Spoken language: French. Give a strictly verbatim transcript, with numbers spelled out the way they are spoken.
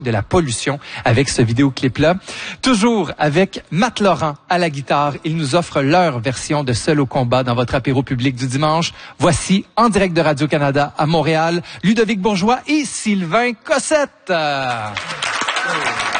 de la pollution avec ce vidéoclip-là. Toujours avec Matt Laurent à la guitare. Ils nous offrent leur version de Seul au combat dans votre apéro public du dimanche. Voici, en direct de Radio-Canada à Montréal, Ludovic Bourgeois et Sylvain Cossette. Oh.